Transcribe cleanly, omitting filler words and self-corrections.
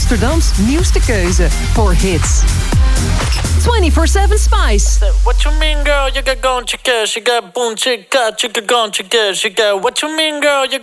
Amsterdams nieuwste keuze voor hits. 24/7 Spice. What you mean, girl? You got gone, you got boom, you got gone, you got what you mean, girl? You